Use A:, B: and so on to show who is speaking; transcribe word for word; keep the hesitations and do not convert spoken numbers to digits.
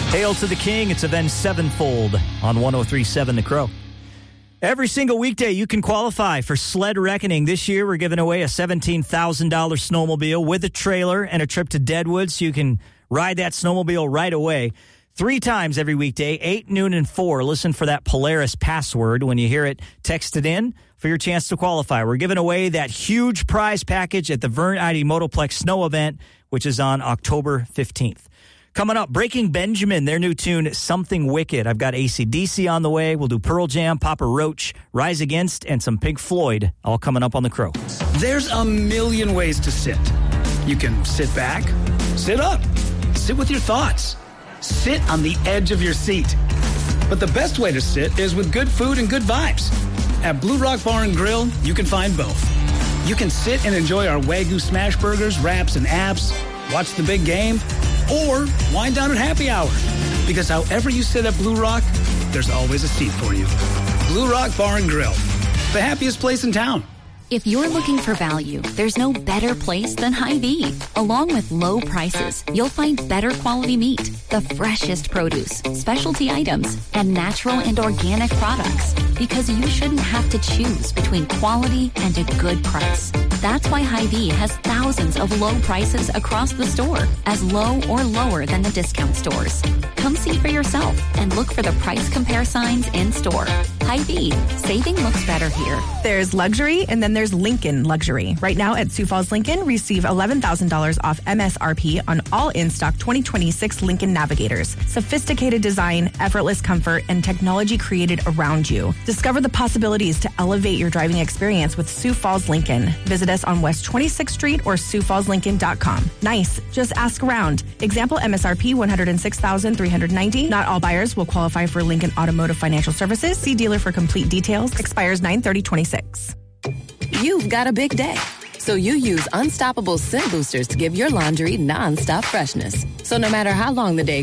A: Hail to the King. It's Avenged Sevenfold on one oh three point seven The Crow. Every single weekday, you can qualify for Sled Reckoning. This year, we're giving away a seventeen thousand dollars snowmobile with a trailer and a trip to Deadwood, so you can ride that snowmobile right away. Three times every weekday, eight, noon, and four. Listen for that Polaris password. When you hear it, text it in for your chance to qualify. We're giving away that huge prize package at the Vern Ide Motoplex Snow Event, which is on October fifteenth. Coming up, Breaking Benjamin, their new tune, Something Wicked. I've got A C D C on the way. We'll do Pearl Jam, Papa Roach, Rise Against, and some Pink Floyd, all coming up on The Crow.
B: There's a million ways to sit. You can sit back, sit up, sit with your thoughts, sit on the edge of your seat. But the best way to sit is with good food and good vibes. At Blue Rock Bar and Grill, you can find both. You can sit and enjoy our Wagyu smash burgers, wraps, and apps, watch the big game, or wind down at happy hour. Because however you sit at Blue Rock, there's always a seat for you. Blue Rock Bar and Grill, the happiest place in town.
C: If you're looking for value, there's no better place than Hy-Vee. Along with low prices, you'll find better quality meat, the freshest produce, specialty items, and natural and organic products. Because you shouldn't have to choose between quality and a good price. That's why Hy-Vee has thousands of low prices across the store, as low or lower than the discount stores. Come see for yourself and look for the price compare signs in store. Hy-Vee, saving looks better here.
D: There's luxury, and then there's Lincoln Luxury. Right now at Sioux Falls Lincoln, receive eleven thousand dollars off M S R P on all in-stock twenty twenty-six Lincoln Navigators. Sophisticated design, effortless comfort, and technology created around you. Discover the possibilities to elevate your driving experience with Sioux Falls Lincoln. Visit us on West twenty-sixth Street or sioux falls lincoln dot com. Nice. Just ask around. Example M S R P one hundred six thousand three hundred ninety dollars. Not all buyers will qualify for Lincoln Automotive Financial Services. See dealer for complete details. Expires nine thirty twenty-six.
E: You've got a big day, so you use Unstoppable Scent Boosters to give your laundry non-stop freshness. So no matter how long the day